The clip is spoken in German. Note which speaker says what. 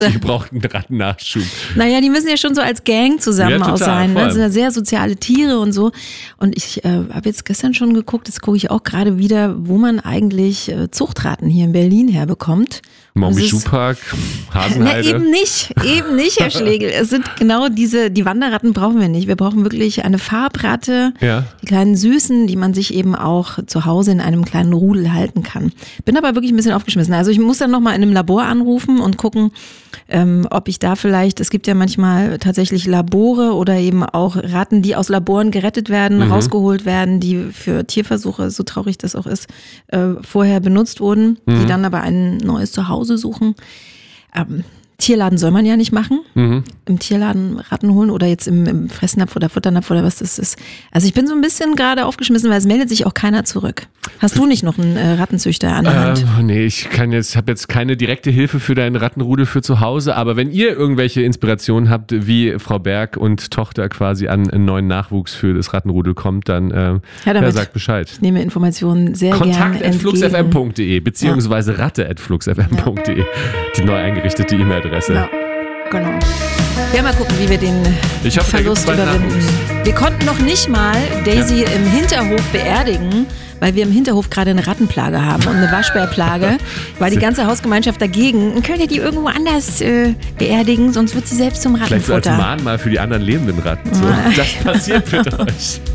Speaker 1: Die brauchten einen Rattennachschub.
Speaker 2: Naja, die müssen ja schon so als Gang zusammen aus sein. Ne? Das sind ja sehr soziale Tiere und so. Und ich habe jetzt gestern schon geguckt, das gucke ich auch gerade wieder, wo man eigentlich Zuchtratten hier in Berlin herbekommt.
Speaker 1: Maumbi-Schuhpark, Hasenheide.
Speaker 2: Eben nicht, Herr Schlegel. Es sind genau die Wanderratten brauchen wir nicht. Wir brauchen wirklich eine Farbratte, die kleinen Süßen, die man sich eben auch zu Hause in einem kleinen Rudel halten kann. Bin aber wirklich ein bisschen aufgeschmissen. Also ich muss dann nochmal in einem Labor anrufen und gucken, ob ich da vielleicht, es gibt ja manchmal tatsächlich Labore oder eben auch Ratten, die aus Laboren gerettet werden, rausgeholt werden, die für Tierversuche, so traurig das auch ist, vorher benutzt wurden, die dann aber ein neues Zuhause suchen. Tierladen soll man ja nicht machen. Im Tierladen Ratten holen oder jetzt im Fressnapf oder Futternapf oder was das ist. Also ich bin so ein bisschen gerade aufgeschmissen, weil es meldet sich auch keiner zurück. Hast du nicht noch einen Rattenzüchter an der Hand?
Speaker 1: Nee, ich habe jetzt keine direkte Hilfe für deinen Rattenrudel für zu Hause, aber wenn ihr irgendwelche Inspirationen habt, wie Frau Berg und Tochter quasi an einen neuen Nachwuchs für das Rattenrudel kommt, dann sagt Bescheid.
Speaker 2: Ich nehme Informationen sehr gerne entgegen.
Speaker 1: Kontakt@fluxfm.de beziehungsweise ratte@fluxfm.de, die neu eingerichtete E-Mail-Adresse.
Speaker 2: Ja, genau. Ja, mal gucken, wie wir den Verlust überwinden. Wir konnten noch nicht mal Daisy im Hinterhof beerdigen, weil wir im Hinterhof gerade eine Rattenplage haben und eine Waschbärplage, weil die ganze Hausgemeinschaft dagegen, könnt ihr die irgendwo anders beerdigen, sonst wird sie selbst zum Rattenfutter.
Speaker 1: Vielleicht so als Mahnmal für die anderen lebenden Ratten. So. Das passiert mit euch.